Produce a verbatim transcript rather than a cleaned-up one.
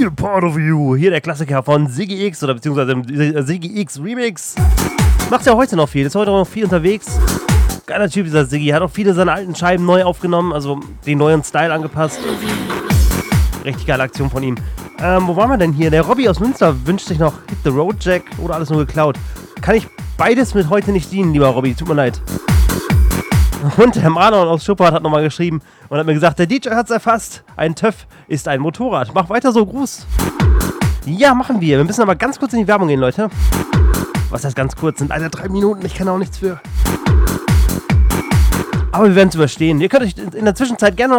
Still Part of You. Hier der Klassiker von Siggy X oder beziehungsweise dem Siggy X Remix. Macht ja heute noch viel, ist heute noch viel unterwegs. Geiler Typ, dieser Siggy. Hat auch viele seiner alten Scheiben neu aufgenommen, also den neuen Style angepasst. Richtig geile Aktion von ihm. Ähm, wo waren wir denn hier? Der Robby aus Münster wünscht sich noch Hit the Road Jack oder alles nur geklaut. Kann ich beides mit heute nicht dienen, lieber Robby, tut mir leid. Und der Marlon aus Schuppert hat nochmal geschrieben und hat mir gesagt, der D J hat's erfasst. Ein TÜV ist ein Motorrad. Mach weiter so, Gruß. Ja, machen wir. Wir müssen aber ganz kurz in die Werbung gehen, Leute. Was heißt ganz kurz? Sind leider drei Minuten. Ich kann auch nichts für. Aber wir werden es überstehen. Ihr könnt euch in der Zwischenzeit gerne noch